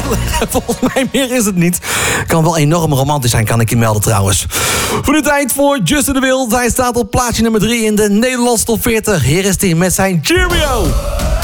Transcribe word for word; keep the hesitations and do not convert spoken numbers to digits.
Volgens mij meer is het niet. Kan wel enorm romantisch zijn, kan ik je melden trouwens. Voor de tijd voor Justin de Wild. Hij staat op plaatsje nummer drie in de Nederlandse top veertig. Hier is hij met zijn Cheerio.